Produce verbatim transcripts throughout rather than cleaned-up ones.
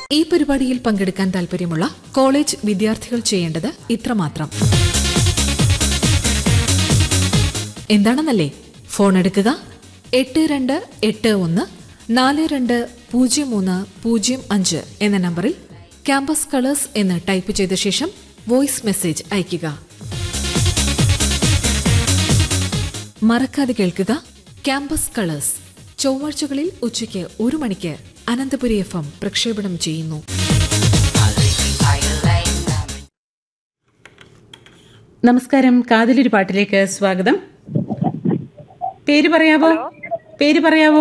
ഈ പരിപാടിയിൽ പങ്കെടുക്കാൻ താൽപര്യമുള്ള കോളേജ് വിദ്യാർത്ഥികൾ ചെയ്യേണ്ടത് ഇത്രമാത്രം. എന്താണെന്നല്ലേ? ഫോൺ എടുക്കുക. എട്ട് രണ്ട് എട്ട് ഒന്ന് നാല് രണ്ട് പൂജ്യം മൂന്ന് പൂജ്യം അഞ്ച് എന്ന നമ്പറിൽ ക്യാമ്പസ് കളേഴ്സ് എന്ന് ടൈപ്പ് ചെയ്ത ശേഷം വോയിസ് മെസ്സേജ് അയയ്ക്കുക. മറക്കാതെ കേൾക്കുക ക്യാമ്പസ് കളേഴ്സ്. ചൊവ്വാഴ്ചകളിൽ ഉച്ചയ്ക്ക് ഒരു മണിക്ക് അനന്തപുരി എഫ് എം പ്രക്ഷേപണം ചെയ്യുന്നു. നമസ്കാരം. കാതിലൊരു പാട്ടിലേക്ക് സ്വാഗതം. പേര് പറയാവോ? പേര് പറയാവോ?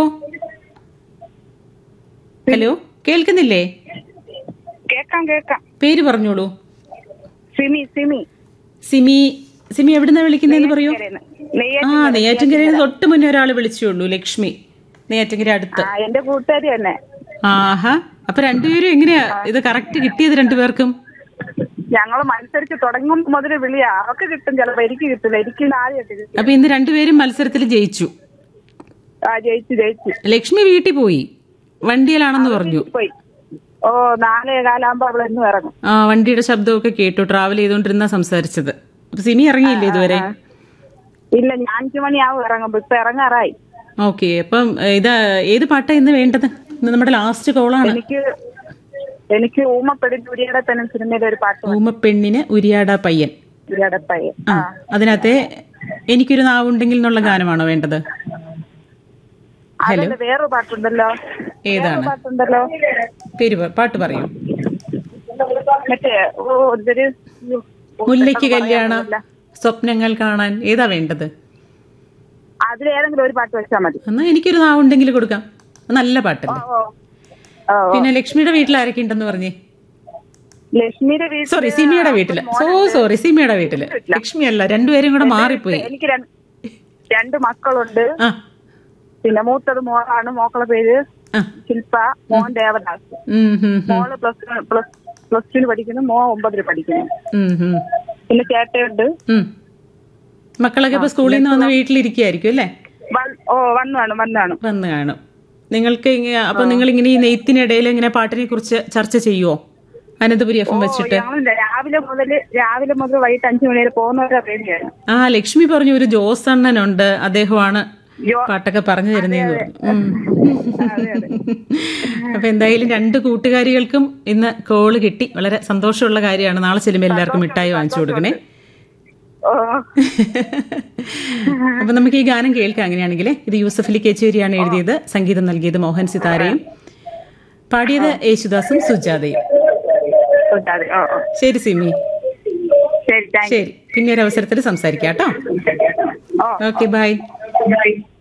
ഹലോ, കേൾക്കുന്നില്ലേ? കേക്കാം കേക്കാം. പേര് പറഞ്ഞോളൂ. സിമി സിമി സിമി സിമി എവിടുന്നാ വിളിക്കുന്നതെന്ന് പറയൂ. ആ, നെയ്യാറ്റിൻകരയിൽ തൊട്ട് മുന്നേ ഒരാള് വിളിച്ചുള്ളൂ, ലക്ഷ്മി. നെയ്യാറ്റിൻകര അടുത്ത്. എന്റെ കൂട്ടുകാരി തന്നെ. ആഹാ, അപ്പൊ രണ്ടുപേരും എങ്ങനെയാ ഇത് കറക്റ്റ് കിട്ടിയത്? രണ്ടുപേർക്കും ഞങ്ങള് മത്സരിച്ച് തുടങ്ങും മുതൽ വിളിയാ. അവർക്ക് കിട്ടും, ചിലപ്പോ എനിക്ക് കിട്ടില്ല. എനിക്ക് ആദ്യമായിട്ട് കിട്ടും. അപ്പൊ ഇന്ന് രണ്ടുപേരും മത്സരത്തിൽ ജയിച്ചു. ആ, ജയിച്ചു ജയിച്ചു. ലക്ഷ്മി വീട്ടിൽ പോയി, വണ്ടിയിലാണെന്ന് പറഞ്ഞു. പോയി. ഓ, നാലേ കാലാകുമ്പോ അവൾ എന്നും ഇറങ്ങും. ആ, വണ്ടിയുടെ ശബ്ദമൊക്കെ കേട്ടു. ട്രാവൽ ചെയ്തോണ്ടിരുന്ന സംസാരിച്ചത്. അപ്പൊ സിമി ഇറങ്ങിയില്ലേ ഇതുവരെ? ഇല്ല, ഞാൻ അഞ്ചു മണിയാവും ഇറങ്ങുമ്പോ. ഇപ്പൊ ഇറങ്ങാറായി. ഓക്കെ, അപ്പം ഇത് ഏത് പാട്ടാ ഇന്ന് വേണ്ടത്? ഇന്ന് നമ്മുടെ ലാസ്റ്റ് കോളാണ്. എനിക്ക് എനിക്ക് ഊമപ്പെടിന്റെ ഉരിയാട പയ്യൻ സിനിമയിലെ ഒരു പാട്ട്. ഊമപ്പെണ്ണിന് ഉരിയാട പയ്യൻ. ഉരിയാട പയ്യൻ. ആ, അതിനകത്തെ എനിക്കൊരു നാവുണ്ടെങ്കിൽ എന്നുള്ള ഗാനമാണോ വേണ്ടത്? ഹലോ, വേറൊരു പാട്ടുണ്ടല്ലോ. ഏതാണ് പാട്ടുണ്ടല്ലോ? പേര് പാട്ട് പറയൂ. മറ്റേ ഒരു മുല്ലയ്ക്ക് കല്യാണ സ്വപ്നങ്ങൾ കാണാൻ, ഏതാ വേണ്ടത്? അതിലേതെങ്കിലും ഒരു പാട്ട് വെച്ചാൽ മതി. എന്നാ എനിക്കൊരു നാവുണ്ടെങ്കിൽ കൊടുക്കാം. നല്ല പാട്ടല്ലേ. പിന്നെ ലക്ഷ്മിയുടെ വീട്ടിൽ ആരൊക്കെ ഉണ്ടെന്ന് പറഞ്ഞേ? ലക്ഷ്മിയുടെ വീട്ടിൽ, സോറി സിമിയുടെ വീട്ടില്. സോ സോറി സിമിയുടെ വീട്ടില്. ലക്ഷ്മി അല്ല, രണ്ടുപേരും കൂടെ മാറിപ്പോയി. എനിക്ക് രണ്ട് മക്കളുണ്ട്. ആ, പിന്നെ മൂത്തത് മോളാണ്. മോക്കളുടെ പേര് ശില്പ, മോൻ ദേവദാസ്. മോള് പ്ലസ് പ്ലസ് പ്ലസ് ടുന് പഠിക്കുന്നു, മോ ഒമ്പതിൽ പഠിക്കുന്നു. പിന്നെ ചേട്ടയുണ്ട്. മക്കളൊക്കെ ഇപ്പൊ സ്കൂളിൽ നിന്ന് വന്ന് വീട്ടിലിരിക്കുകയായിരിക്കും അല്ലേ? ഓ, വന്നു കാണും വന്നു കാണും വന്ന് കാണും. നിങ്ങൾക്ക് അപ്പൊ നിങ്ങൾ ഇങ്ങനെ ഈ നെയ്ത്തിനിടയിൽ ഇങ്ങനെ പാട്ടിനെ കുറിച്ച് ചർച്ച ചെയ്യുവോ അനന്തപുരി എഫ് എം വെച്ചിട്ട്? രാവിലെ മുതൽ രാവിലെ മുതൽ വൈകിട്ട് അഞ്ചു മണി വരെ പോകുന്നവരെ പേടിയാണ്. ആ, ലക്ഷ്മി പറഞ്ഞു ഒരു ജോസ് അണ്ണനുണ്ട്, അദ്ദേഹമാണ് പാട്ടൊക്കെ പറഞ്ഞു തരുന്നതെന്ന് പറഞ്ഞു. അപ്പൊ എന്തായാലും രണ്ട് കൂട്ടുകാരികൾക്കും ഇന്ന് കോള് കിട്ടി. വളരെ സന്തോഷമുള്ള കാര്യമാണ്. നാളെ ചെല്ലുമ്പോൾ എല്ലാവർക്കും മിഠായി വാങ്ങിച്ചു കൊടുക്കണേ. അപ്പൊ നമുക്ക് ഈ ഗാനം കേൾക്കാം. അങ്ങനെയാണെങ്കിൽ ഇത് യൂസഫ് അലി കേച്ചേരിയാണ് എഴുതിയത്, സംഗീതം നൽകിയത് മോഹൻ സിതാരയും, പാടിയത് യേശുദാസും സുജാതയും. ശരി സിമി, ശരി. പിന്നെ ഒരു അവസരത്തിൽ സംസാരിക്കാം കേട്ടോ. Okay, by.